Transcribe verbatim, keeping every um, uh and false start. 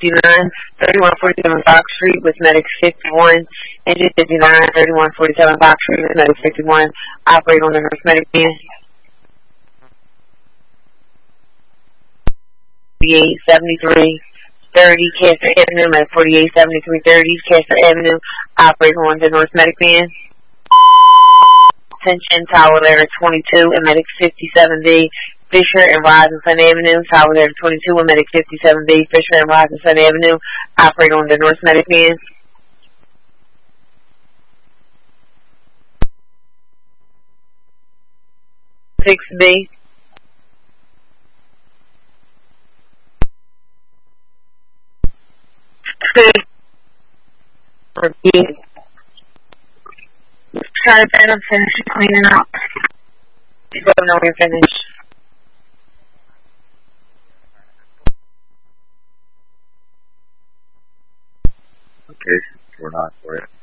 fifty-nine, thirty-one forty-seven Fox Street with Medic fifty-one, engine fifty-nine, thirty-one forty-seven Fox Street with Medic fifty-one, operate on the Nurse Medic van. forty-eight seventy-three thirty Castor Avenue, Medic forty-eight seventy-three thirty Castor Avenue, operate on the Nurse Medic van. Attention, Tower Letter twenty-two and Medic fifty-seven B, Fisher and Robinson Avenue, Tower Letter twenty-two and Medic fifty-seven B, Fisher and Robinson Avenue, operate on the North Medic van. six B. Repeat. Try that and finish cleaning up. You don't know you're finished. Okay, we're not for it.